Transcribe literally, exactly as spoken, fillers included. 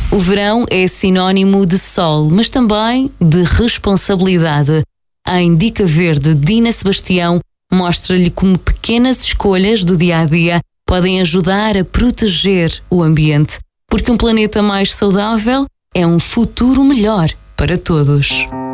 O verão é sinónimo de sol, mas também de responsabilidade. Em Dica Verde, Dina Sebastião mostra-lhe como pequenas escolhas do dia-a-dia podem ajudar a proteger o ambiente, porque um planeta mais saudável é um futuro melhor para todos.